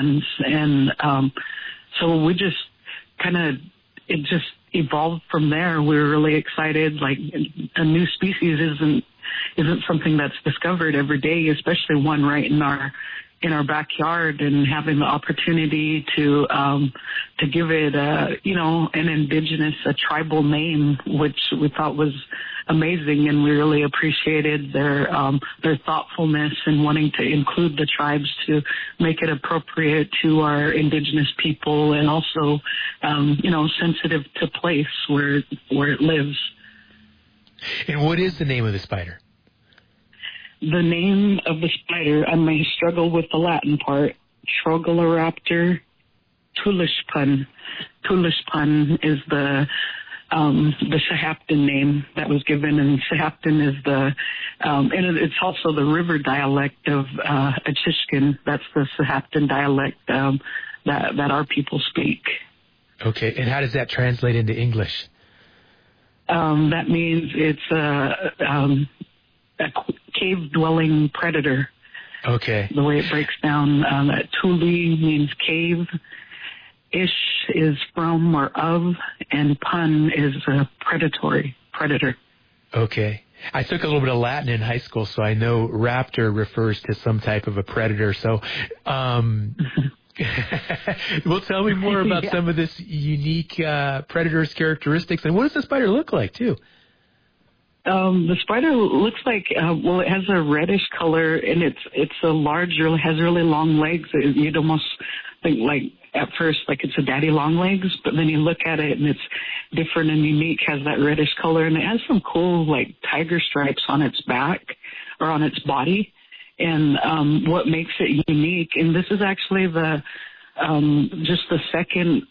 and so we just it just evolved from there. We were really excited. Like, a new species isn't something that's discovered every day, especially one right in our backyard, and having the opportunity to give it an indigenous, a tribal name, which we thought was amazing, and we really appreciated their thoughtfulness in wanting to include the tribes to make it appropriate to our indigenous people, and also sensitive to place where it lives. And what is the name of the spider? The name of the spider, I may struggle with the Latin part, Troglodytes tulipun. Tulipun is the Sahaptin name that was given, and Sahaptin is and it's also the river dialect of Achishkin. That's the Sahaptin dialect that our people speak. Okay, and how does that translate into English? That means it's a cave-dwelling predator. Okay. The way it breaks down, Tuli means cave, Ish is from or of, and pun is a predator. Okay. I took a little bit of Latin in high school, so I know raptor refers to some type of a predator. So, well, tell me more about some of this unique predator's characteristics, and what does the spider look like, too? The spider looks like, it has a reddish color, and it's has really long legs. You'd almost think, like, at first, like it's a daddy long legs, but then you look at it and it's different and unique, has that reddish color, and it has some cool, like, tiger stripes on its back or on its body. And what makes it unique, and this is actually just the second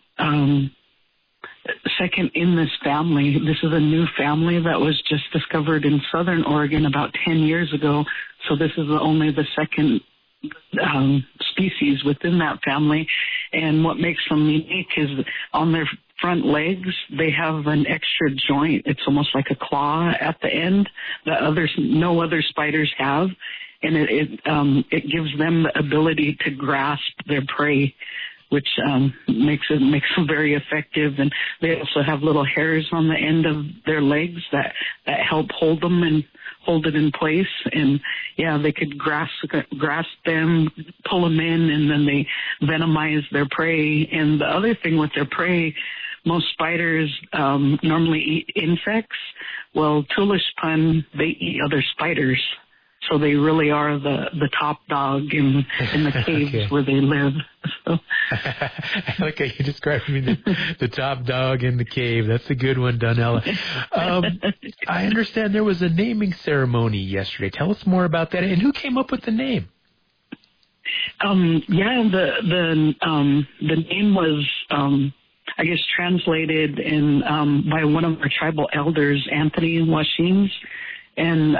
in this family. This is a new family that was just discovered in Southern Oregon about 10 years ago. So this is only the second species within that family. And what makes them unique is on their front legs, they have an extra joint. It's almost like a claw at the end that no other spiders have. And it gives them the ability to grasp their prey, which makes them very effective. And they also have little hairs on the end of their legs that help hold it in place. And they could grasp them, pull them in, and then they venomize their prey. And the other thing with their prey, most spiders normally eat insects. Well, tulipun, they eat other spiders. So they really are the top dog in the caves where they live. So. I like how you described me the top dog in the cave. That's a good one, Donella. I understand there was a naming ceremony yesterday. Tell us more about that. And who came up with the name? The name was I guess translated by one of our tribal elders, Anthony Washings. And,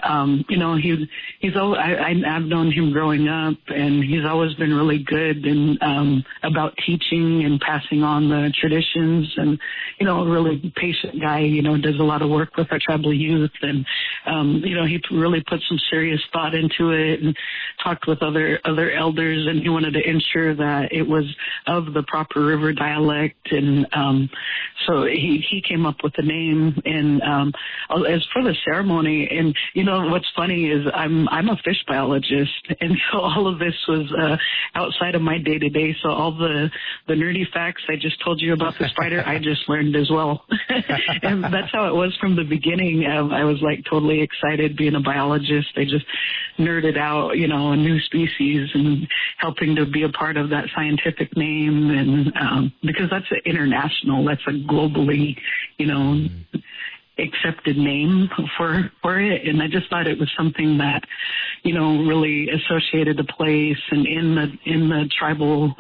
I've known him growing up, and he's always been really good about teaching and passing on the traditions, and, a really patient guy, does a lot of work with our tribal youth. And, he really put some serious thought into it and talked with other elders, and he wanted to ensure that it was of the proper river dialect. And, so he came up with the name. And, as for the ceremony, and what's funny is I'm a fish biologist, and so all of this was outside of my day to day. So all the nerdy facts I just told you about the spider, I just learned as well. And that's how it was from the beginning. I was like totally excited being a biologist. I just nerded out, a new species and helping to be a part of that scientific name, and because that's international, that's a globally, accepted name for it. And I just thought it was something that, really associated the place, and in the tribal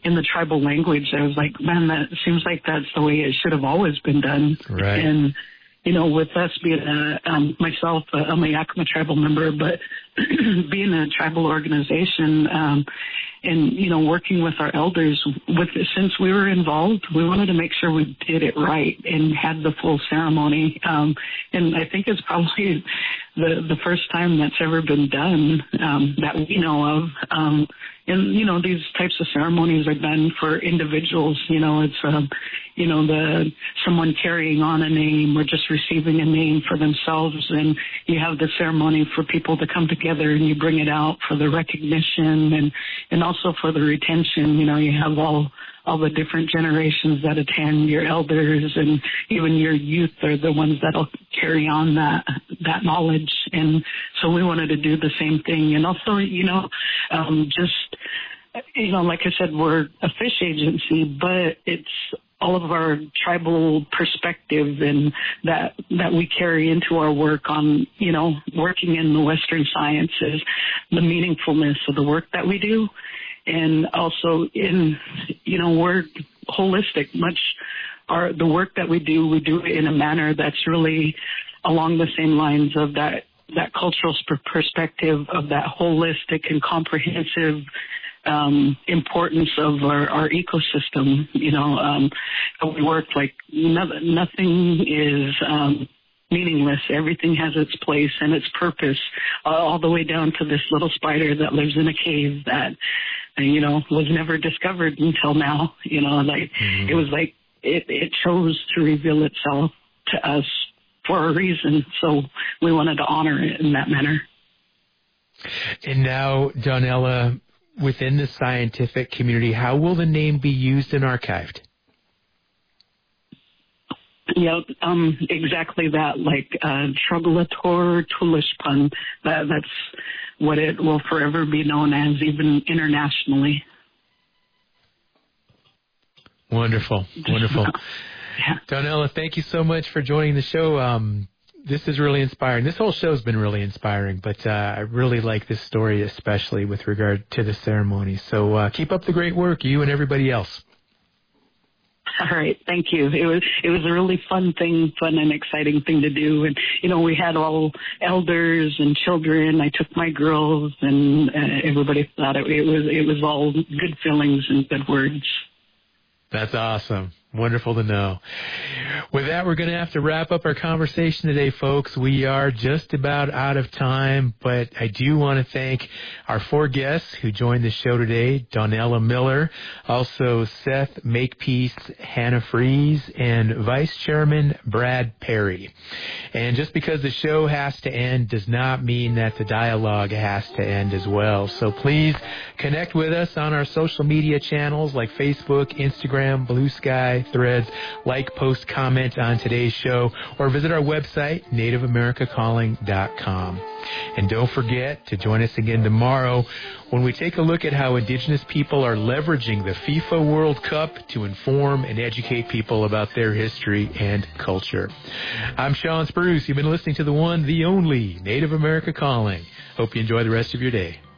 language, I was like, man, that seems like that's the way it should have always been done. Right. And with us being myself, I'm a Yakima tribal member, but being a tribal organization, and, working with our elders, since we were involved, we wanted to make sure we did it right and had the full ceremony. And I think it's probably the first time that's ever been done, that we know of. And, these types of ceremonies are done for individuals. It's, someone carrying on a name or just receiving a name for themselves. And you have the ceremony for people to come together and you bring it out for the recognition and also for the retention. You have all the different generations that attend, your elders and even your youth are the ones that'll carry on that knowledge. And so we wanted to do the same thing. And also, like I said, we're a fish agency, but it's all of our tribal perspective and that we carry into our work on, working in the Western sciences, the meaningfulness of the work that we do. And also we're holistic. The work that we do it in a manner that's really along the same lines of that cultural perspective of that holistic and comprehensive importance of our ecosystem. We work like nothing is meaningless. Everything has its place and its purpose, all the way down to this little spider that lives in a cave that, was never discovered until now. It was like it chose to reveal itself to us for a reason. So we wanted to honor it in that manner. And now, Donella, within the scientific community, how will the name be used and archived? Yep, exactly that, like Troglodyte tulishpan. That's what it will forever be known as, even internationally. Wonderful. Yeah. Donella, thank you so much for joining the show. This is really inspiring. This whole show has been really inspiring, but I really like this story, especially with regard to the ceremony. So keep up the great work, you and everybody else. All right, thank you. It was a really fun and exciting thing to do. And we had all elders and children. I took my girls, and everybody thought it was all good feelings and good words. That's awesome. Wonderful to know. With that, we're going to have to wrap up our conversation today, folks. We are just about out of time, but I do want to thank our 4 guests who joined the show today, Donella Miller, also Seth Makepeace, Hannah Fries, and Vice Chairman Brad Perry. And just because the show has to end does not mean that the dialogue has to end as well. So please connect with us on our social media channels like Facebook, Instagram, Blue Sky, Threads, like, post, comment on today's show, or visit our website, nativeamericacalling.com. And don't forget to join us again tomorrow when we take a look at how Indigenous people are leveraging the FIFA World Cup to inform and educate people about their history and culture. I'm Sean Spruce. You've been listening to the one, the only Native America Calling. Hope you enjoy the rest of your day.